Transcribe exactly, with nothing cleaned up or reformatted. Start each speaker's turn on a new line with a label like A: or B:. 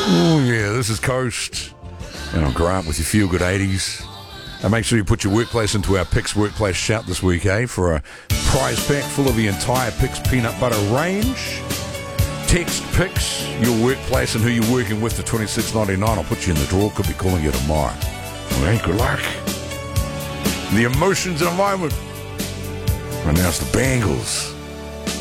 A: Oh, yeah, this is Coast. And I'm Grant with your Feel Good eighties. And make sure you put your workplace into our Picks Workplace Shout this week, eh? For a prize pack full of the entire Picks Peanut Butter range. Text Picks, your workplace, and who you're working with to twenty-six ninety-nine. I'll put you in the draw. Could be calling you tomorrow. Okay, good luck. The emotions and environment. And now it's the Bangles.